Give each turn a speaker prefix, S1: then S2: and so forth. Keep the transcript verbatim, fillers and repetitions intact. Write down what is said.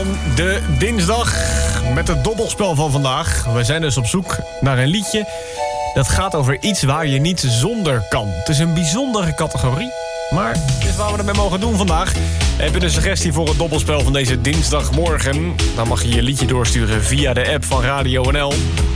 S1: van de dinsdag met het dobbelspel van vandaag. We zijn dus op zoek naar een liedje dat gaat over iets waar je niet zonder kan. Het is een bijzondere categorie, maar dit is waar we ermee mogen doen vandaag. Heb je een suggestie voor het dobbelspel van deze dinsdagmorgen? Dan mag je je liedje doorsturen via de app van Radio N L.